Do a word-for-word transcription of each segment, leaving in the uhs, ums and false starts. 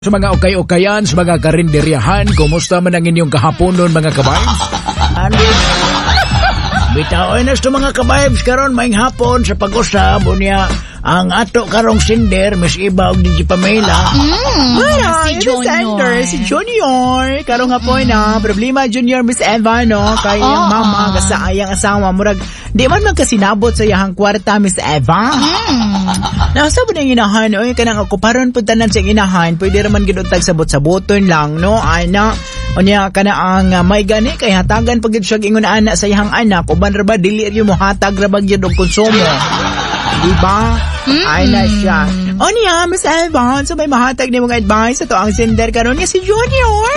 Sa mga ukay-ukayan, sa mga karinderyahan, kumusta man ang inyong kahaponon mga kabayos? Ano? Bitaw na sa mga kabayos karon maing hapon sa pag-usab niya ang ato karong sinder Miss Iba ug Digi Pamela. Mm, Ay, si Junior. Sender, si Junior. Karong hapon na problema Junior Miss Eva no kay Oo. mama sa ayang asawa murag di man magkasinabot sa iyang kwarta Miss Eva. Mm. Nasa ba ng inahan oy kanang ako paron pud tanan sa inahan pwede ra man gid tag sabot-saboton lang no ana unya kana ang uh, may gani kay hatagan pag gid siya ingon ana sa iyang anak uban ra ba dili ri mo hatag ra ba gyud og konsumo. Diba? Mm-hmm. Ay na siya. O niya, Miss Elvan, so may mahatag ni mga advice ito ang sender karon niya si Junior.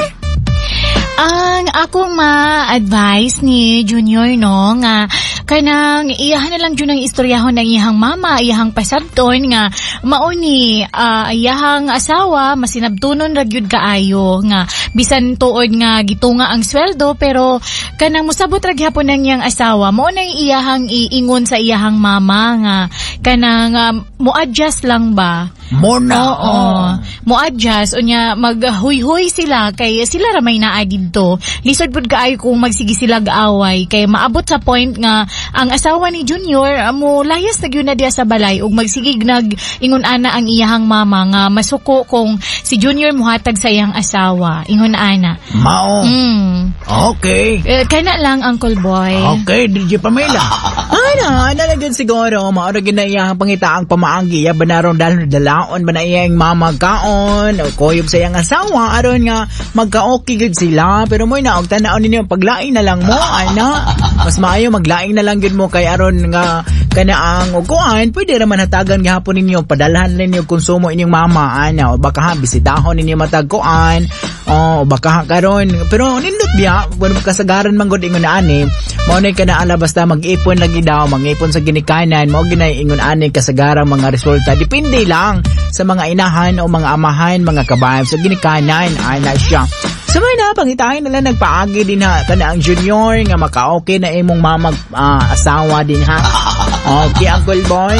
Ang akong ma-advise ni Junior no nga kanang iyahan na lang jud ang istoryahon ng iyahang mama, iyahang pasabton nga mauni uh, iyahang asawa masinabtunon ra gyud kaayo nga bisan tuod nga gitunga ang sweldo pero kanang mosabot ra gyapon ng iyang asawa mao na iyahang iingon sa iyahang mama nga kanang uh, mo-adjust lang ba? Muna. Oo. Mo-adjust unya maghuy-huy sila kay sila ra may naa didto. Lisod pud kaayo kung magsige sila gaaway kay maabot sa point nga ang asawa ni Junior amo layas na gyud na diya sa balay ug magsigig nag ingon ana ang iyahang mama nga masuko kung si Junior muhatag sa iyang asawa. Ingon ana. Mao. Mm. Okay. Eh, kana lang Uncle Boy. Okay, Digi Pamela. Ana, ana lang gid siguro maoro gid na iyang pangitaang pamaanggi ya banaron dal dalaon ba na iyang mama kaon o koyob sa iyang asawa aron nga magka-okay gid sila pero mo na og tan-aw ninyo paglaing na lang mo ana. Mas maayo maglaing na lang gid mo kay aron nga kanaang uguan pwede ra man hatagan gihapon ninyo padalhan ninyo konsumo inyong mama ana o baka ha bisitahon ninyo matagkuan o baka ha karon pero nindot biya kun kasagaran man gud ingon ani mao nay kana basta mag-ipon lagi daw mag-ipon sa ginikanan mao ginay ingon ani kasagaran mga resulta depende lang sa mga inahan o mga amahan mga kabayan sa ginikanan ana siya. So may na, pangitahin na lang nagpaagi din ha, kana ang Junior nga maka-okay na imong mamag uh, asawa din ha. Okay, Uncle Boy.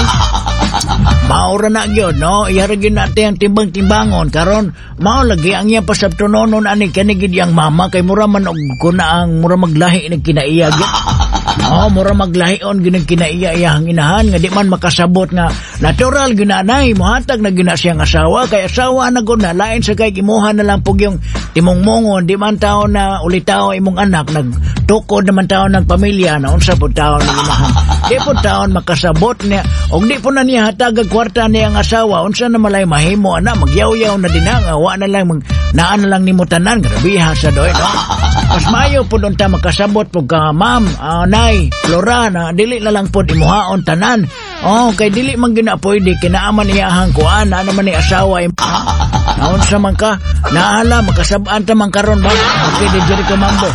Maura na gyud no, iyara gyud natin ang timbang-timbangon karon mao lagi ang iya pasabtunonon ani kanigid yang mama kay mura man og kuna ang mura maglahi ni kinaiya gyud. Oh, mura maglahion ginang kinaiya iyang inahan nga di man makasabot nga natural ginanay mohatag na gina siyang asawa kay asawa na gud na lain sa kay imuhan na lang pug yung timongmongon di man taon na ulitaw imong anak nagtukod naman taon ng pamilya na unsa pud taon ng inahan di pud taon makasabot niya og di pud na niya hatag ang kwarta niya ang asawa unsa na malay mahimo ana magyaw-yaw na din nga wa na lang mag naan na lang nimo tanan grabiha sa doy no. Mas mayo pud unta makasabot pug ka ma'am uh, nay Flora na dili na lang pud imuhaon tanan. Oh, kay dili man gina pwede kinaaman iyahang kuan na naman ni asawa im. Naon sa man ka naala makasab-an ta man karon ba? Okay, di jeri ko mambo.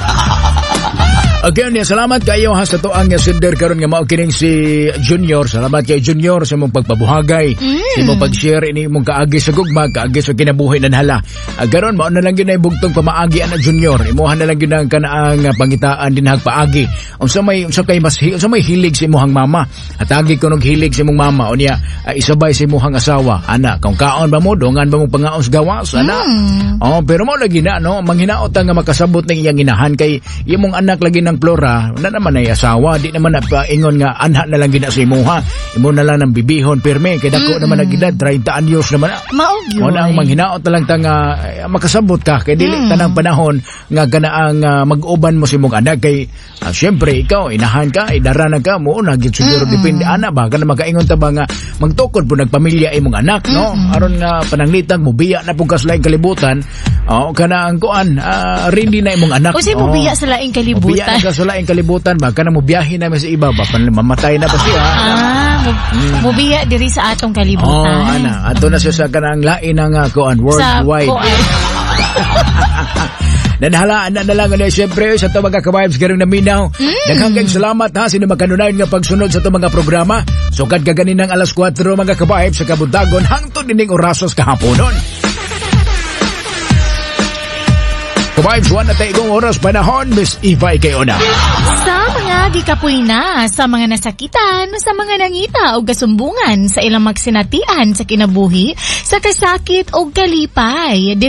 Again, ya, salamat kayo ha sa tuang ya sender karon nga mao kining si Junior. Salamat kay Junior sa imong pagpabuhagay, mm. sa imong pag-share ini imong kaagi sa gugma, kaagi sa kinabuhi nan hala. Agaron mao na lang gyud ay bugtong pamaagi ana Junior. Imuha na lang gyud ang kanaang pangitaan din hagpaagi. Unsa may unsa kay mas unsa may hilig sa imong mama. Atagi ko nog hilig sa imong mama unya uh, isabay sa imong asawa. Ana, kung kaon ba mo dongan ba mo pangaon sa gawas ana. Mm. Oh, pero mao lagi na no, manghinaot nga makasabot ning iyang inahan kay imong anak lagi ng Flora, na naman ay asawa, di naman na ingon nga anha na lang gina sa imuha. Imo na lang ng bibihon pirme, kay dako mm-hmm. naman nagidad thirty anyos naman. Maog yun. O na ang manghinaot na lang ta nga uh, makasabot ka kay dili mm. tanang panahon nga ganaang uh, mag-uban mo si imong anak kay uh, syempre ikaw inahan ka, idara na ka mo na gid siguro mm-hmm. depende ana ba kana makaingon ta ba nga magtukod po nagpamilya imong anak no mm-hmm. aron nga pananglitan mo biya na pug kaslaing kalibutan. O kana ang kuan uh, ready na imong anak. O si mo biya sa laing kalibutan. Ka sa laing kalibutan ba kana mo biyahe na sa iba ba pan mamatay na pa siya. Ah, mo, mm. mo biya diri sa atong kalibutan. Oh, ana, ato na siya sa kanang lain nga kuan worldwide. Nanhalaan na nalang na siyempre sa ito mga ka-vibes karong naminaw. Mm. Daghang salamat ha sino magkanunayon nga pagsunod sa ito mga programa. Sukad ka ganin ng alas kwatro mga ka-vibes sa kabuntagon hangtod dining orasos kahaponon. Vibes one na taigong oras panahon, Miss Eva Ikaona. Sa mga gikapoy na, sa mga nasakitan, sa mga nangita o kasumbungan, sa ilang magsinatian sa kinabuhi, sa kasakit o kalipay,